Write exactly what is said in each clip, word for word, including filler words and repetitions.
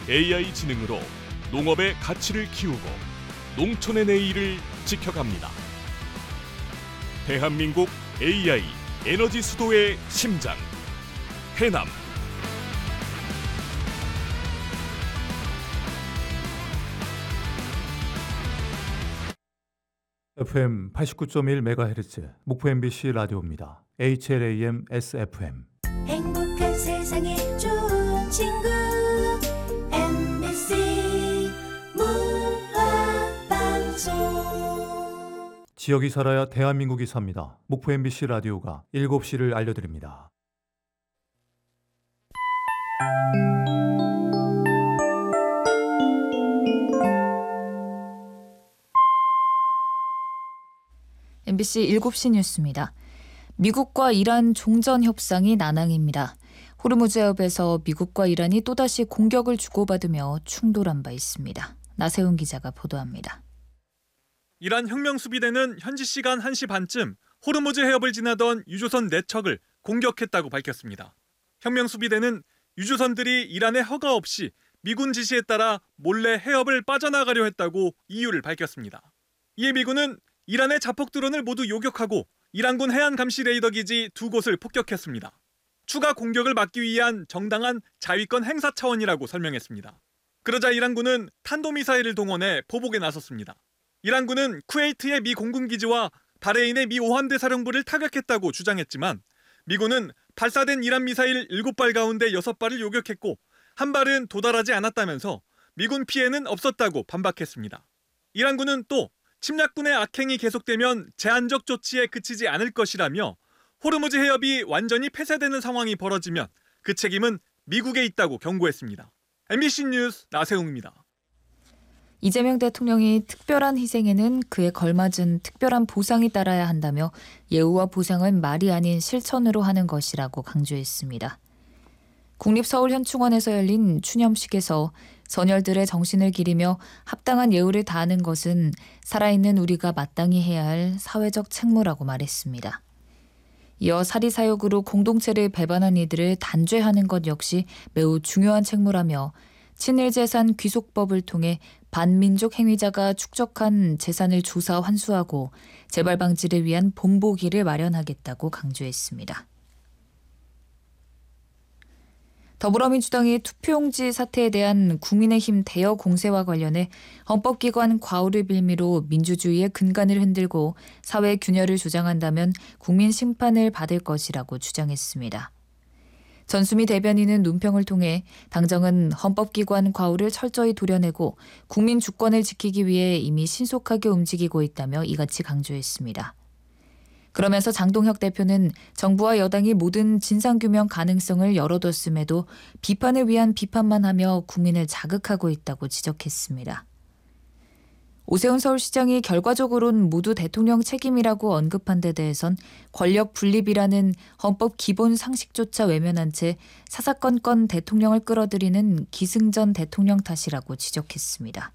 에이아이 지능으로 농업의 가치를 키우고 농촌의 내일을 지켜갑니다. 대한민국 에이아이 에너지 수도의 심장, 해남. 에프엠 팔십구 점 일 메가헤르츠 목포 엠비씨 라디오입니다. 에이치엘에이엠 에스에프엠. 행복한 세상에 좋은 친구 엠비씨 문화방송. 지역이 살아야 대한민국이 삽니다. 목포 엠비씨 라디오가 일곱 시를 알려드립니다. 엠비씨 일곱 시 뉴스입니다. 미국과 이란 종전 협상이 난항입니다. 호르무즈 해협에서 미국과 이란이 또다시 공격을 주고받으며 충돌한 바 있습니다. 나세훈 기자가 보도합니다. 이란 혁명수비대는 현지 시간 한 시 반쯤 호르무즈 해협을 지나던 유조선 네 척을 공격했다고 밝혔습니다. 혁명수비대는 유조선들이 이란의 허가 없이 미군 지시에 따라 몰래 해협을 빠져나가려 했다고 이유를 밝혔습니다. 이에 미군은 이란의 자폭 드론을 모두 요격하고 이란군 해안 감시 레이더 기지 두 곳을 폭격했습니다. 추가 공격을 막기 위한 정당한 자위권 행사 차원이라고 설명했습니다. 그러자 이란군은 탄도미사일을 동원해 보복에 나섰습니다. 이란군은 쿠웨이트의 미 공군기지와 바레인의 미 오함대 사령부를 타격했다고 주장했지만 미군은 발사된 이란 미사일 일곱 발 가운데 여섯 발을 요격했고 한 발은 도달하지 않았다면서 미군 피해는 없었다고 반박했습니다. 이란군은 또 침략군의 악행이 계속되면 제한적 조치에 그치지 않을 것이라며 호르무즈 해협이 완전히 폐쇄되는 상황이 벌어지면 그 책임은 미국에 있다고 경고했습니다. 엠비씨 뉴스 나세웅입니다. 이재명 대통령이 특별한 희생에는 그에 걸맞은 특별한 보상이 따라야 한다며 예우와 보상은 말이 아닌 실천으로 하는 것이라고 강조했습니다. 국립서울현충원에서 열린 추념식에서 선열들의 정신을 기리며 합당한 예우를 다하는 것은 살아있는 우리가 마땅히 해야 할 사회적 책무라고 말했습니다. 이어 사리사욕으로 공동체를 배반한 이들을 단죄하는 것 역시 매우 중요한 책무라며 친일재산 귀속법을 통해 반민족 행위자가 축적한 재산을 조사 환수하고 재발 방지를 위한 본보기를 마련하겠다고 강조했습니다. 더불어민주당이 투표용지 사태에 대한 국민의힘 대여 공세와 관련해 헌법기관 과오를 빌미로 민주주의의 근간을 흔들고 사회 균열을 조장한다면 국민 심판을 받을 것이라고 주장했습니다. 전수미 대변인은 논평을 통해 당정은 헌법기관 과오를 철저히 도려내고 국민 주권을 지키기 위해 이미 신속하게 움직이고 있다며 이같이 강조했습니다. 그러면서 장동혁 대표는 정부와 여당이 모든 진상규명 가능성을 열어뒀음에도 비판을 위한 비판만 하며 국민을 자극하고 있다고 지적했습니다. 오세훈 서울시장이 결과적으로는 모두 대통령 책임이라고 언급한 데 대해선 권력 분립이라는 헌법 기본 상식조차 외면한 채 사사건건 대통령을 끌어들이는 기승전 대통령 탓이라고 지적했습니다.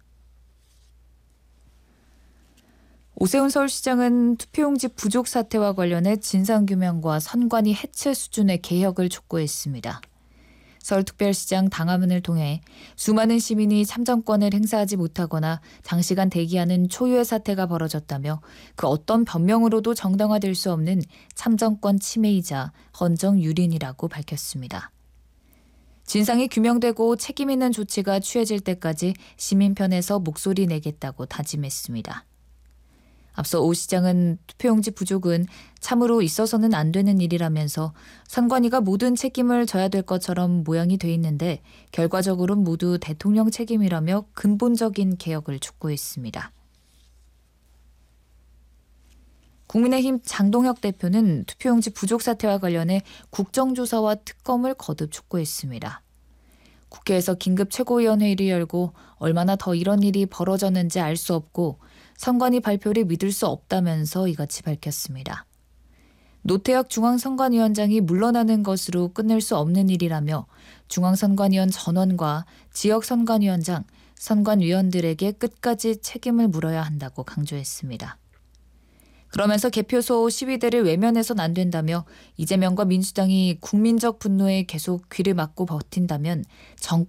오세훈 서울시장은 투표용지 부족 사태와 관련해 진상규명과 선관위 해체 수준의 개혁을 촉구했습니다. 서울특별시장 당화문을 통해 수많은 시민이 참정권을 행사하지 못하거나 장시간 대기하는 초유의 사태가 벌어졌다며 그 어떤 변명으로도 정당화될 수 없는 참정권 침해이자 헌정 유린이라고 밝혔습니다. 진상이 규명되고 책임 있는 조치가 취해질 때까지 시민 편에서 목소리 내겠다고 다짐했습니다. 앞서 오 시장은 투표용지 부족은 참으로 있어서는 안 되는 일이라면서 선관위가 모든 책임을 져야 될 것처럼 모양이 돼 있는데 결과적으로는 모두 대통령 책임이라며 근본적인 개혁을 촉구했습니다. 국민의힘 장동혁 대표는 투표용지 부족 사태와 관련해 국정조사와 특검을 거듭 촉구했습니다. 국회에서 긴급 최고위원회의를 열고 얼마나 더 이런 일이 벌어졌는지 알 수 없고 선관위 발표를 믿을 수 없다면서 이같이 밝혔습니다. 노태혁 중앙선관위원장이 물러나는 것으로 끝낼 수 없는 일이라며 중앙선관위원 전원과 지역선관위원장, 선관위원들에게 끝까지 책임을 물어야 한다고 강조했습니다. 그러면서 개표소 시위대를 외면해선 안 된다며 이재명과 민주당이 국민적 분노에 계속 귀를 막고 버틴다면 정